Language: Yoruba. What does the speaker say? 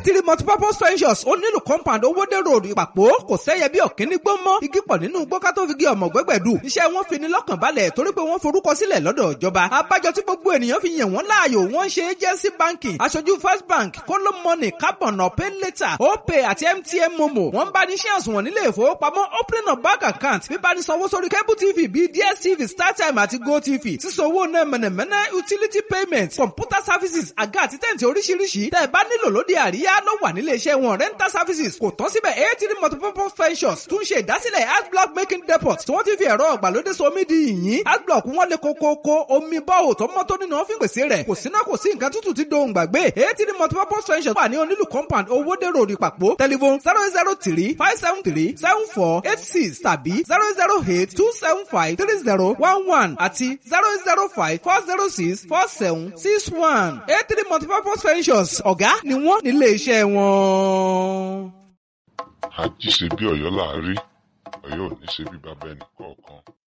A3 multipurpose ventures ó nílùú compound owódé road ìpàpọ̀ kò sẹ́yẹ bí ọ̀kíní gbó mọ́ igi pọ̀ nínú gbó ká tó fi gé ọmọ gbẹ́gbẹ̀dù iṣẹ́ wọn fi ni lọ́kàn balẹ̀ torí pé wọ́n forúkọ sílẹ̀ lọ́dọ̀ ìjọba abájọ tí gbogbo ènìyàn fi yàn wọ́n láàyò wọ́n ṣe agency banking aṣojú first bank kóló money carbon pay later opay àti mtn momo wọ́n bá ní shares wọn nílé ìfowópamọ́ opening of bank account bíbá ní sanwó sórí cable tv bíi dstv startime àti gotv sísanwó náà mẹ̀nẹ̀mẹ̀nẹ̀ utility payment computer services àga àti tẹ̀ǹtì oríṣiríṣi tẹ́ ẹ bá nílò lóde àríyá ló wà nílé iṣẹ́ wọn rental services kò tán síbẹ̀ A3 multipurpose ventures tún ṣe ìdásílẹ̀ adblock making depot tí wọ́n ti fi ẹ̀rọ ọ̀gbàlódé somi di yìnyín adblock wọn lè kókókó omi bọ́ọ̀ tó mọ́ tó nínú ọ́fíìn pèsè rẹ̀ kò síná kò sí nǹkan tútù tí dohùn gbàgbé A3 multipurpose ventures wà ní onílù compound owódé road ìpàpọ̀ telephone 003-573-7486 tàbí 008-275-3011 àti 005-406-4761 A3 multipurpose ventures ọ̀gá ni wọ́n nílé iṣẹ́ wọn. àjíṣe bí Ọ̀yọ́ là á rí, Ọ̀yọ́ ò ní ṣe bí bàbá ẹnì kọ̀ọ̀kan.